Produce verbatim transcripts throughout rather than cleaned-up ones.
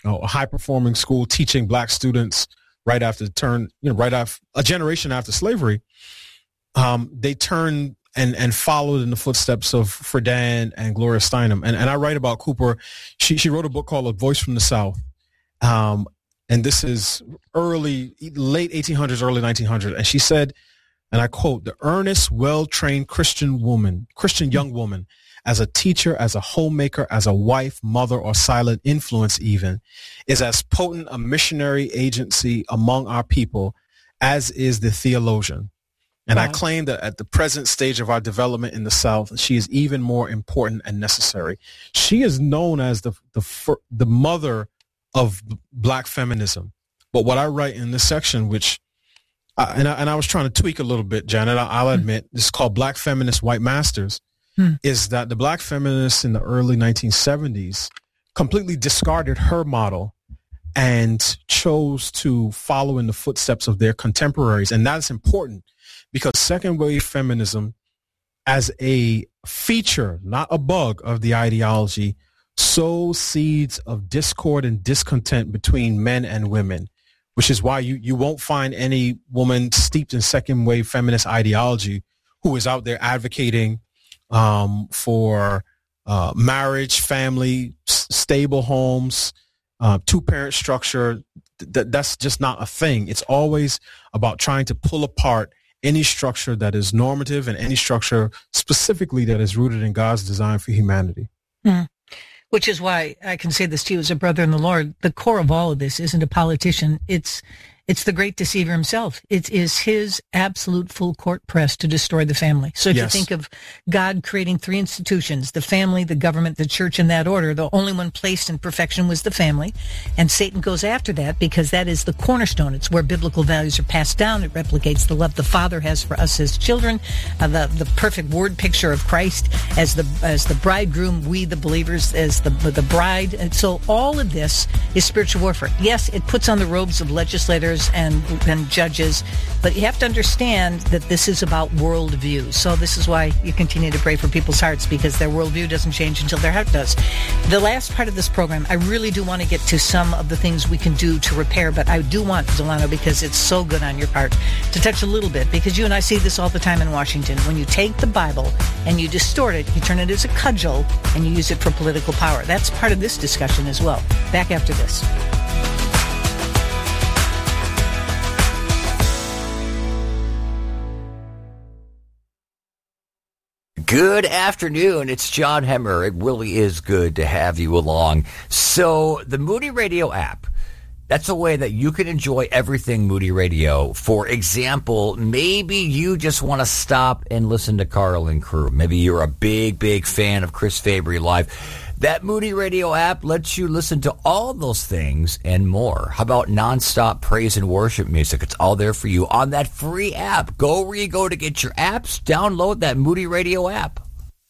know, a high-performing school teaching black students right after the turn, you know, right after a generation after slavery. Um, they turned and and followed in the footsteps of Friedan and Gloria Steinem. And and I write about Cooper. She she wrote a book called A Voice from the South. Um, and this is early, late eighteen hundreds, early nineteen hundreds. And she said, and I quote, "The earnest, well-trained Christian woman, Christian young woman, as a teacher, as a homemaker, as a wife, mother, or silent influence even, is as potent a missionary agency among our people as is the theologian. And wow. I claim that at the present stage of our development in the South, she is even more important and necessary." She is known as the the the mother of black feminism. But what I write in this section, which I, and I, and I was trying to tweak a little bit, Janet, I'll admit, mm. this is called Black Feminist White Masters, mm. is that the black feminists in the early nineteen seventies completely discarded her model and chose to follow in the footsteps of their contemporaries. And that's important because second wave feminism, as a feature, not a bug of the ideology, sows seeds of discord and discontent between men and women, which is why you, you won't find any woman steeped in second wave feminist ideology who is out there advocating um, for uh, marriage, family, s- stable homes, uh, two-parent structure. Th- that's just not a thing. It's always about trying to pull apart any structure that is normative and any structure specifically that is rooted in God's design for humanity. Mm. Which is why I can say this to you as a brother in the Lord. The core of all of this isn't a politician. It's it's the great deceiver himself. It is his absolute full court press to destroy the family. So if yes. you think of God creating three institutions, the family, the government, the church, in that order, the only one placed in perfection was the family. And Satan goes after that because that is the cornerstone. It's where biblical values are passed down. It replicates the love the Father has for us as children, uh, the the perfect word picture of Christ as the as the bridegroom, we the believers as the the bride. And so all of this is spiritual warfare. Yes, it puts on the robes of legislators and and judges, but you have to understand that this is about worldview. So this is why you continue to pray for people's hearts, because their worldview doesn't change until their heart does. The last part of this program, I really do want to get to some of the things we can do to repair, but I do want, Delano, because it's so good on your part, to touch a little bit, because you and I see this all the time in Washington. When you take the Bible and you distort it, you turn it as a cudgel and you use it for political power. That's part of this discussion as well. Back after this. Good afternoon. It's John Hemmer. It really is good to have you along. So the Moody Radio app, that's a way that you can enjoy everything Moody Radio. For example, maybe you just want to stop and listen to Carl and crew. Maybe you're a big, big fan of Chris Fabry Live. That Moody Radio app lets you listen to all those things and more. How about nonstop praise and worship music? It's all there for you on that free app. Go where you go to get your apps. Download that Moody Radio app.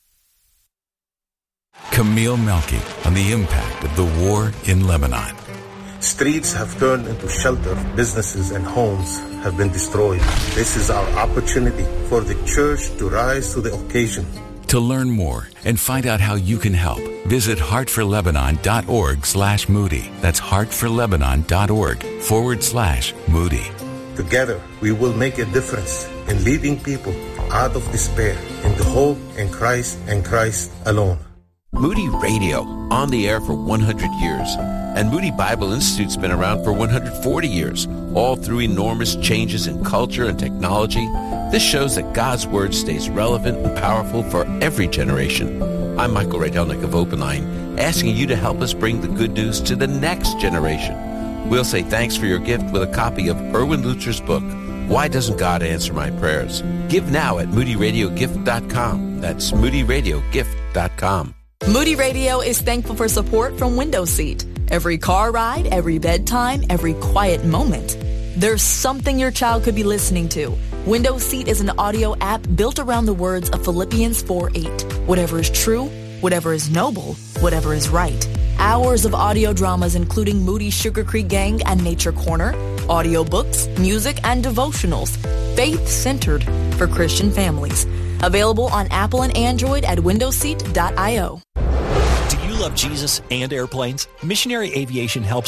Camille Melky on the impact of the war in Lebanon. Streets have turned into shelter. Businesses and homes have been destroyed. This is our opportunity for the church to rise to the occasion. To learn more and find out how you can help, visit heartforlebanon.org slash Moody. That's heartforlebanon.org forward slash Moody. Together, we will make a difference in leading people out of despair into hope in Christ and Christ alone. Moody Radio, on the air for one hundred years. And Moody Bible Institute's been around for one hundred forty years, all through enormous changes in culture and technology. This shows that God's Word stays relevant and powerful for every generation. I'm Michael Rydelnik of Open Line, asking you to help us bring the good news to the next generation. We'll say thanks for your gift with a copy of Erwin Lutzer's book, Why Doesn't God Answer My Prayers? Give now at moody radio gift dot com. That's moody radio gift dot com. Moody Radio is thankful for support from Window Seat. Every car ride, every bedtime, every quiet moment. There's something your child could be listening to. Window Seat is an audio app built around the words of Philippians four eight. Whatever is true, whatever is noble, whatever is right. Hours of audio dramas including Moody's Sugar Creek Gang and Nature Corner, audiobooks, music, and devotionals. Faith-centered for Christian families. Available on Apple and Android at window seat dot io. Do you love Jesus and airplanes? Missionary Aviation helps